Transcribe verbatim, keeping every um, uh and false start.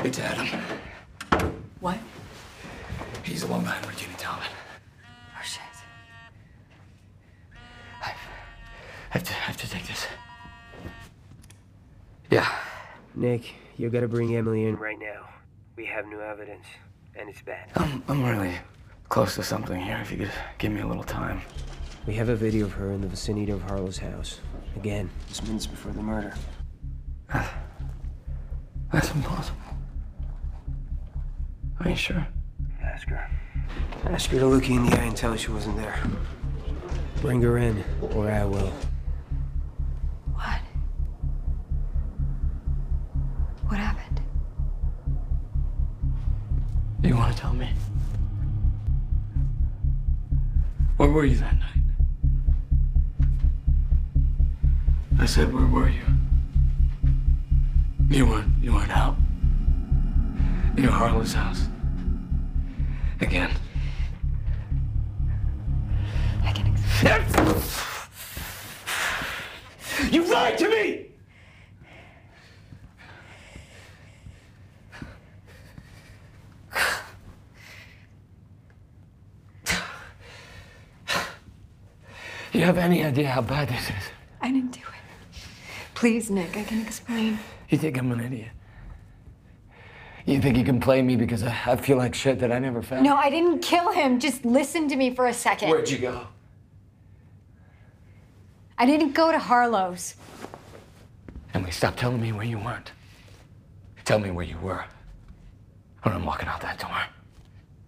It's Adam. What? He's the one behind Regina Talbot. Oh, shit. I have to, I have to take this. Yeah. Nick, you gotta bring Emily in right now. We have new evidence, and it's bad. I'm, I'm really close to something here. If you could give me a little time. We have a video of her in the vicinity of Harlow's house. Again, just minutes before the murder. Uh, that's impossible. Are you sure? Ask her. Ask her to look you in the eye and tell her she wasn't there. Bring her in, or I will. What? What happened? You want to tell me? Where were you that night? I said, where were you? You weren't, you weren't out. You were at Harlow's house. Again. I can explain. You lied to me! You have any idea how bad this is? I didn't do it. Please, Nick, I can explain. You think I'm an idiot? You think you can play me because I, I feel like shit that I never found? No, I didn't kill him. Just listen to me for a second. Where'd you go? I didn't go to Harlow's. Emily, stop telling me where you weren't. Tell me where you were, or I'm walking out that door.